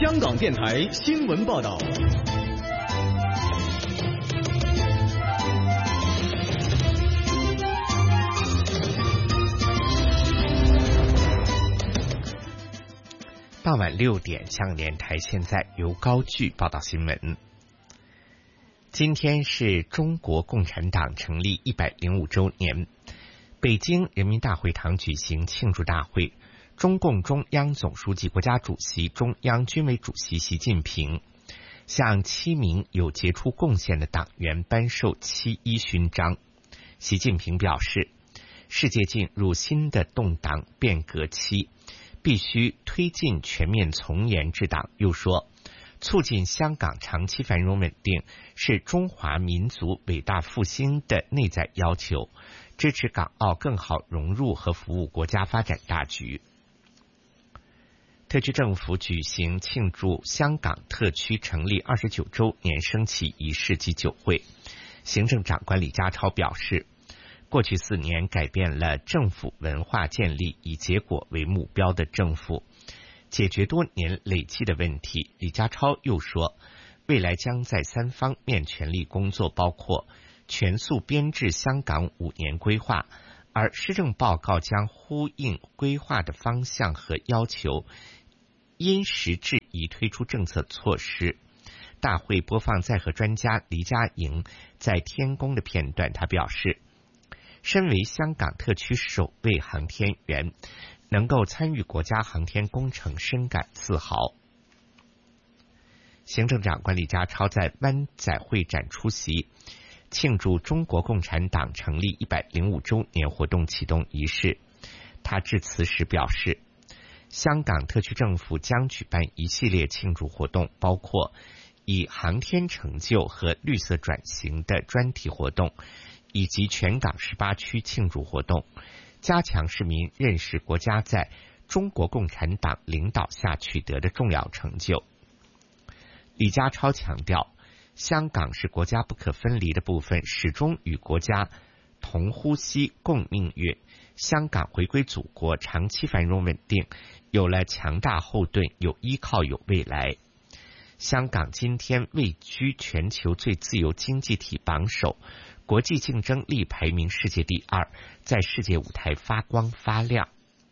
香港电台新闻报道。 傍晚6点，香港电台现在由高炬报道新闻。今天是中国共产党成立105周年，北京人民大会堂举行庆祝大会，中共中央总书记、国家主席、中央军委主席习近平向7名有杰出贡献的党员颁授7·1勋章。习近平表示，世界进入新的动荡变革期，必须推进全面从严治党。又说，促进香港长期繁荣稳定是中华民族伟大复兴的内在要求，支持港澳更好融入和服务国家发展大局。特区政府举行庆祝香港特区成立29周年升旗仪式及酒会。行政长官李家超表示，过去4年改变了政府文化建立以结果为目标的政府，解决多年累积的问题。李家超又说，未来将在3方面全力工作，包括全速编制香港5年规划，而施政报告将呼应规划的方向和要求，因时制宜推出政策措施。大会播放在和专家黎家莹在天宫的片段，他表示，身为香港特区首位航天员，能够参与国家航天工程深感自豪。行政长官李家超在湾仔会展出席庆祝中国共产党成立105周年活动启动仪式。他致辞时表示，香港特区政府将举办一系列庆祝活动，包括以航天成就和绿色转型的专题活动，以及全港18区庆祝活动，加强市民认识国家在中国共产党领导下取得的重要成就。李家超强调，香港是国家不可分离的部分，始终与国家同呼吸共命运。香港回归祖国，长期繁荣稳定，有了强大后盾，有依靠，有未来。香港今天位居全球最自由经济体榜首，国际竞争力排名世界第2，在世界舞台发光发亮。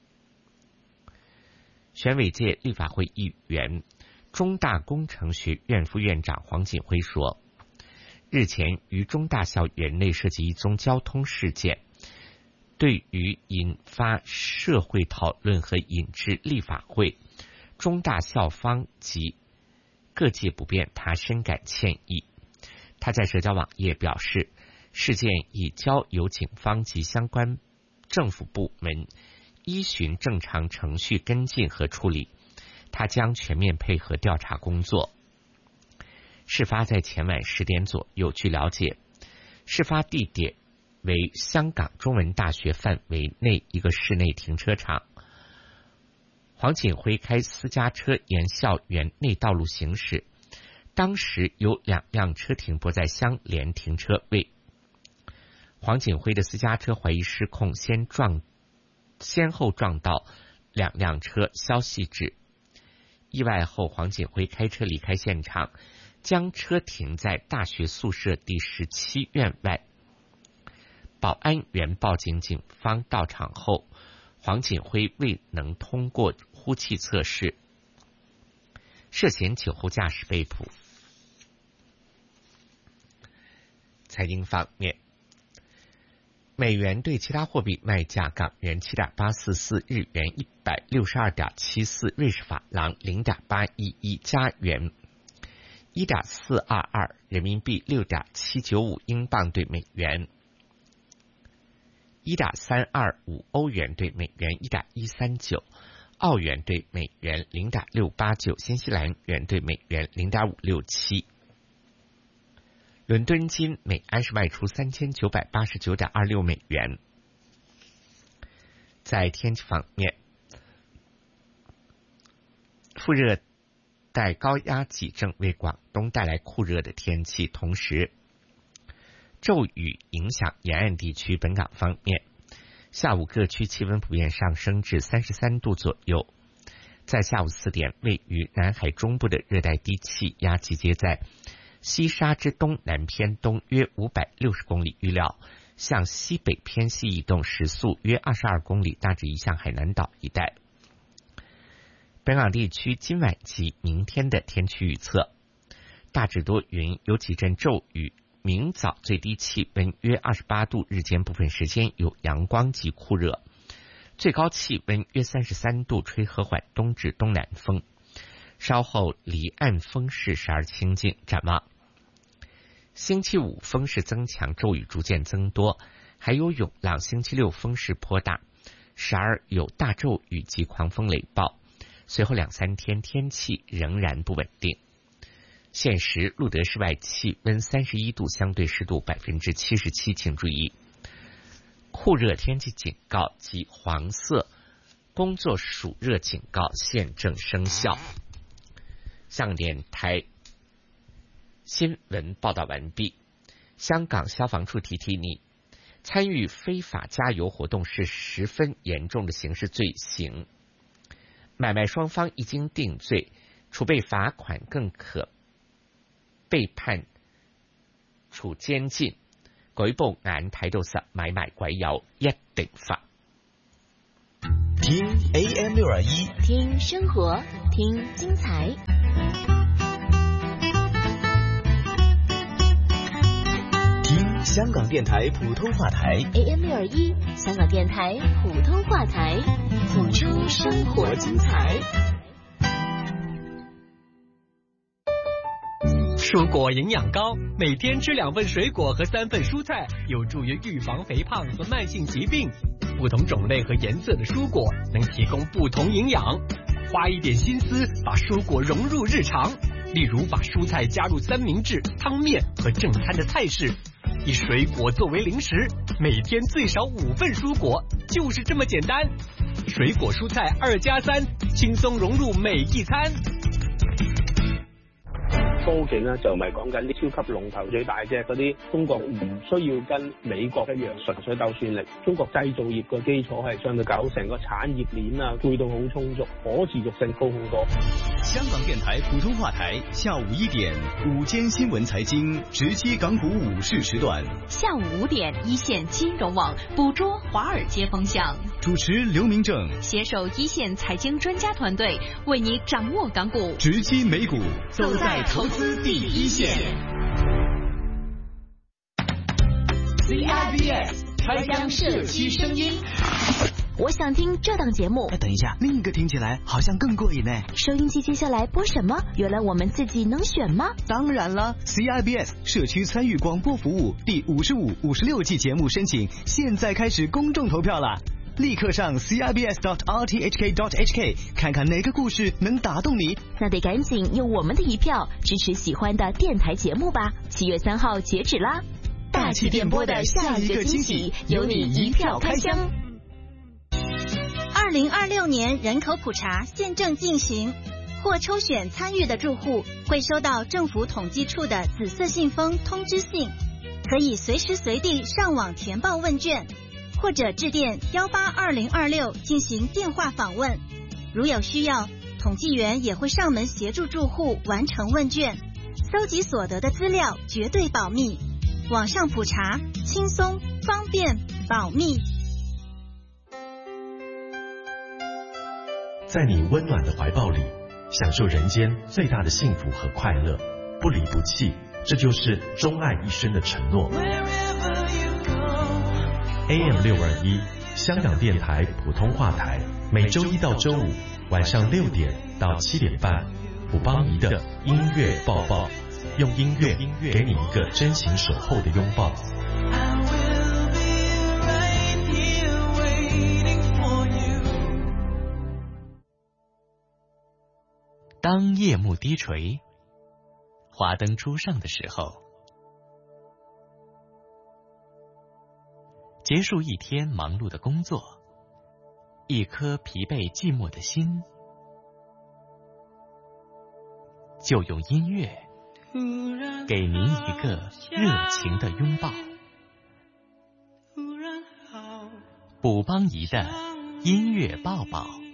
选委界立法会议员、中大工程学院副院长黄锦辉说，日前于中大校园内涉及一宗交通事件，对于引发社会讨论和引致立法会、中大校方及各界不便，他深感歉意。他在社交网页表示，事件已交由警方及相关政府部门依循正常程序跟进和处理，他将全面配合调查工作。事发在前晚10点左右，据了解，事发地点为香港中文大学范围内一个室内停车场。黄锦辉开私家车沿校园内道路行驶，当时有2辆车停泊在相连停车位。黄锦辉的私家车怀疑失控，先后撞到2辆车，消息指意外后，黄锦辉开车离开现场，将车停在大学宿舍第17院外。保安员报警，警方到场后，黄锦辉未能通过呼气测试，涉嫌酒后驾驶被捕。财经方面，美元对其他货币卖价：港元7.844，日元162.74，瑞士法郎0.811，加元1.422，人民币6.795，英镑对美元1.325，欧元对美元1.139，澳元对美元0.689，新西兰元对美元0.567。伦敦金每安士卖出3989.26美元。在天气方面，副热带高压脊正为广东带来酷热的天气，同时骤雨影响沿岸地区。本港方面，下午各区气温普遍上升至33度左右， 在下午4点，位于南海中部的热带低气压集结在西沙之东南偏东约560公里，预料向西北偏西移动，时速约22公里，大致移向海南岛一带。本港地区今晚及明天的天气预测：大致多云，有几阵骤雨。明早最低气温约28度，日间部分时间有阳光及酷热，最高气温约33度，吹和缓东至东南风。稍后离岸风势时而清劲。展望星期五风势增强，骤雨逐渐增多，还有涌浪。星期六风势颇大，时而有大骤雨及狂风雷暴。随后2-3天天气仍然不稳定。现时路德室外气温31度，相对湿度77%，请注意酷热天气警告及黄色工作暑热警告现正生效。香港电台新闻报道完毕。香港消防处提提你，参与非法加油活动是十分严重的刑事罪行，买卖双方一经定罪，除被罚款，更可被判處監禁。舉報眼睇到實，買賣鬼油一定罰。 聽 AM621， 聽生活，聽精彩。 聽香港電台普通話台 AM621，香港電台普通話台，谱出生活精彩。 蔬果营养高，每天吃2份水果和3份蔬菜，有助于预防肥胖和慢性疾病。不同种类和颜色的蔬果能提供不同营养，花一点心思把蔬果融入日常。例如把蔬菜加入三明治、汤面和正餐的菜式，以水果作为零食，每天最少5份蔬果，就是这么简单。水果蔬菜2+3，輕鬆融入每一餐。 科技咧就唔係講緊啲超級龍頭最大隻嗰啲，中國唔需要跟美國一樣純粹鬥算力。中國製造業個基礎係相對夠，成個產業鏈啊配套好充足，可持續性高好多。 香港電台普通話台下午1點午間新聞財經，直擊港股午市時段。 下午5點一線金融網捕捉華爾街風向， 主持劉明正， 攜手一線財經專家團隊，為你掌握港股， 直擊美股， 走在投資第一線。 CIBS 開箱社區聲音。 我想聽這檔節目。 等一下，另一個聽起來好像更過癮呢。 收音機接下來播什麼？原來我們自己能選嗎？ 當然了 ，CIBS 社區參與廣播服務第55、56季節目申請，現在開始公眾投票了。立刻上 CIBS.RTHK.HK 看看哪個故事能打動你。 那得趕緊用我們的一票支持喜歡的電台節目吧。7月3號截止啦！大氣電波的下一個驚喜，由你一票開箱。 2026年人口普查現正進行，或抽選參與的住戶會收到政府統計處的紫色信封通知信，可以隨時隨地上網填報問卷，或者致電182026進行電話訪問。如有需要，統計員也會上門協助住戶完成問卷，搜集所得的資料絕對保密。網上普查，輕鬆、方便、保密。 在你溫暖的懷抱裡，享受人間最大的幸福和快樂，不離不棄，這就是鍾愛一生的承諾。AM621 香港電台普通話台，每週1到週5晚上6點到7點半，卜邦儀的音樂抱抱，用音樂給你一個真情守候的擁抱。 當夜幕低垂，華燈初上的時候，結束一天忙碌的工作，一顆疲憊寂寞的心，就用音樂給您一個熱情的擁抱。卜邦儀的音樂抱抱。